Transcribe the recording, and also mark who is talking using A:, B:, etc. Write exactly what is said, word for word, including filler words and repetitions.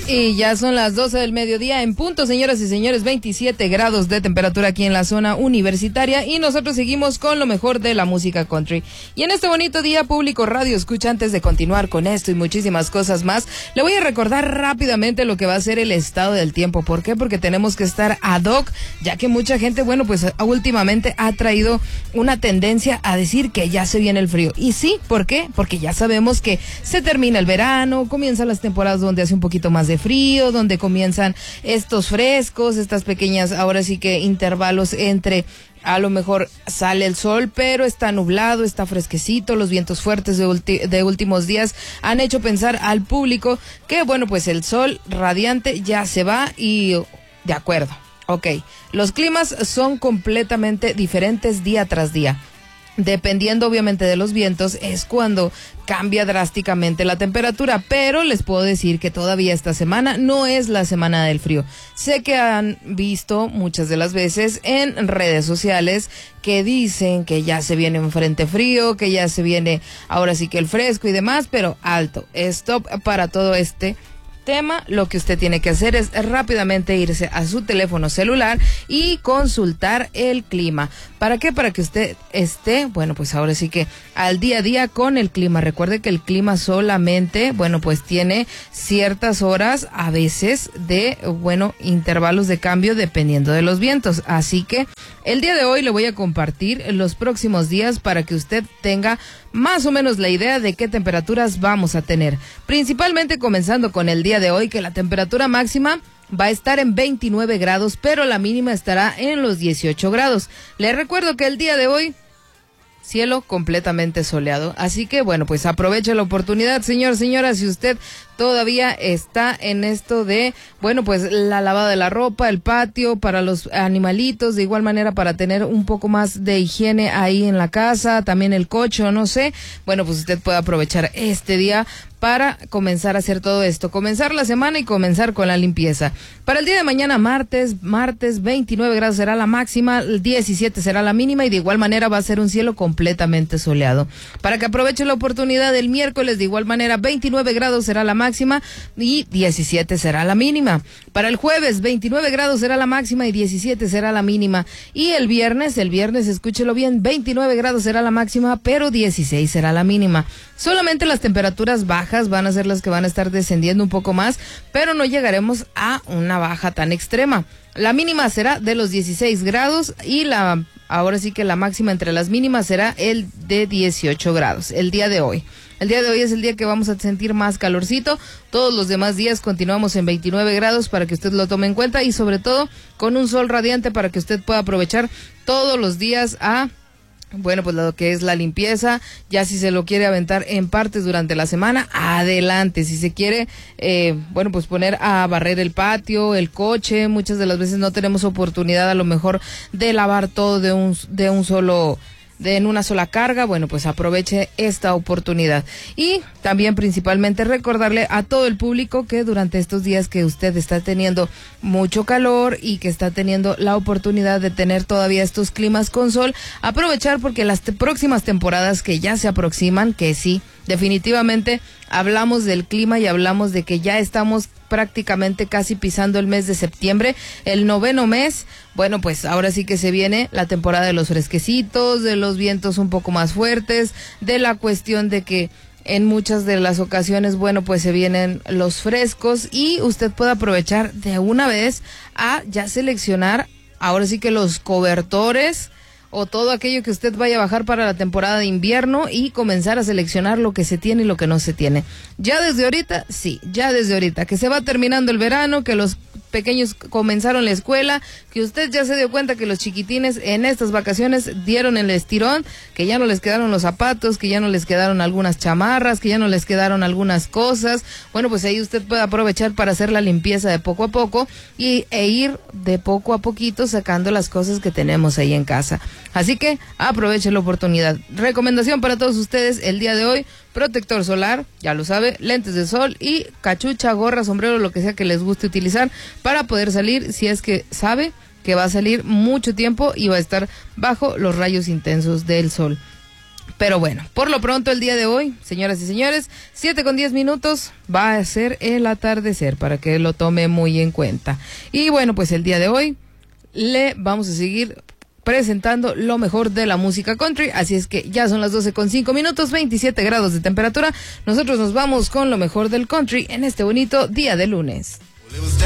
A: Y ya son las doce del mediodía en punto, señoras y señores, veintisiete grados de temperatura aquí en la zona universitaria y nosotros seguimos con lo mejor de la música country. Y en este bonito día, público radio escucha, antes de continuar con esto y muchísimas cosas más, le voy a recordar rápidamente lo que va a ser el estado del tiempo. ¿Por qué? Porque tenemos que estar ad hoc, ya que mucha gente, bueno, pues últimamente ha traído una tendencia a decir que ya se viene el frío. Y sí, ¿por qué? Porque ya sabemos que se termina el verano, comienzan las temporadas donde hace un poquito más de frío, donde comienzan estos frescos, estas pequeñas, ahora sí que intervalos entre a lo mejor sale el sol, pero está nublado, está fresquecito, los vientos fuertes de, ulti- de últimos días han hecho pensar al público que, bueno, pues el sol radiante ya se va y de acuerdo, ok, los climas son completamente diferentes día tras día. Dependiendo obviamente de los vientos es cuando cambia drásticamente la temperatura, pero les puedo decir que todavía esta semana no es la semana del frío. Sé que han visto muchas de las veces en redes sociales que dicen que ya se viene un frente frío, que ya se viene ahora sí que el fresco y demás, pero alto, stop para todo este tema. Lo que usted tiene que hacer es rápidamente irse a su teléfono celular y consultar el clima. ¿Para qué? Para que usted esté, bueno, pues ahora sí que al día a día con el clima. Recuerde que el clima solamente, bueno, pues tiene ciertas horas, a veces de, bueno, intervalos de cambio dependiendo de los vientos. Así que el día de hoy le voy a compartir los próximos días para que usted tenga más o menos la idea de qué temperaturas vamos a tener. Principalmente comenzando con el día de hoy, que la temperatura máxima va a estar en veintinueve grados, pero la mínima estará en los dieciocho grados. Les recuerdo que el día de hoy, cielo completamente soleado. Así que, bueno, pues aproveche la oportunidad, señor, señora, si usted todavía está en esto de, bueno, pues la lavada de la ropa, el patio para los animalitos, de igual manera para tener un poco más de higiene ahí en la casa, también el coche, no sé, bueno, pues usted puede aprovechar este día para comenzar a hacer todo esto, comenzar la semana y comenzar con la limpieza. Para el día de mañana, martes, martes, veintinueve grados será la máxima, diecisiete será la mínima y de igual manera va a ser un cielo completamente soleado. Para que aproveche la oportunidad del miércoles, de igual manera, veintinueve grados será la máxima y diecisiete será la mínima. Para el jueves, veintinueve grados será la máxima y diecisiete será la mínima. Y el viernes, el viernes, escúchelo bien, veintinueve grados será la máxima, pero dieciséis será la mínima. Solamente las temperaturas bajas van a ser las que van a estar descendiendo un poco más, pero no llegaremos a una baja tan extrema. La mínima será de los dieciséis grados y la ahora sí que la máxima entre las mínimas será el de dieciocho grados, el día de hoy. El día de hoy es el día que vamos a sentir más calorcito. Todos los demás días continuamos en veintinueve grados para que usted lo tome en cuenta y sobre todo con un sol radiante para que usted pueda aprovechar todos los días a, bueno, pues lo que es la limpieza. Ya si se lo quiere aventar en partes durante la semana, adelante. Si se quiere, eh, bueno, pues poner a barrer el patio, el coche, muchas de las veces no tenemos oportunidad a lo mejor de lavar todo de un, de un solo... de en una sola carga, bueno, pues aproveche esta oportunidad. Y también principalmente recordarle a todo el público que durante estos días que usted está teniendo mucho calor y que está teniendo la oportunidad de tener todavía estos climas con sol, aprovechar porque las te- próximas temporadas que ya se aproximan, que sí, definitivamente hablamos del clima y hablamos de que ya estamos prácticamente casi pisando el mes de septiembre, el noveno mes. Bueno, pues ahora sí que se viene la temporada de los fresquecitos, de los vientos un poco más fuertes, de la cuestión de que en muchas de las ocasiones, bueno, pues se vienen los frescos y usted puede aprovechar de una vez a ya seleccionar ahora sí que los cobertores o todo aquello que usted vaya a bajar para la temporada de invierno y comenzar a seleccionar lo que se tiene y lo que no se tiene. Ya desde ahorita, sí, ya desde ahorita, que se va terminando el verano, que los pequeños comenzaron la escuela, que usted ya se dio cuenta que los chiquitines en estas vacaciones dieron el estirón, que ya no les quedaron los zapatos, que ya no les quedaron algunas chamarras, que ya no les quedaron algunas cosas. Bueno, pues ahí usted puede aprovechar para hacer la limpieza de poco a poco y, e ir de poco a poquito sacando las cosas que tenemos ahí en casa. Así que aproveche la oportunidad. Recomendación para todos ustedes el día de hoy: protector solar, ya lo sabe, lentes de sol y cachucha, gorra, sombrero, lo que sea que les guste utilizar para poder salir, si es que sabe que va a salir mucho tiempo y va a estar bajo los rayos intensos del sol. Pero bueno, por lo pronto el día de hoy, señoras y señores, siete con diez minutos, va a ser el atardecer para que lo tome muy en cuenta. Y bueno, pues el día de hoy le vamos a seguir presentando lo mejor de la música country, así es que ya son las doce con cinco minutos, veintisiete grados de temperatura. Nosotros nos vamos con lo mejor del country en este bonito día de lunes.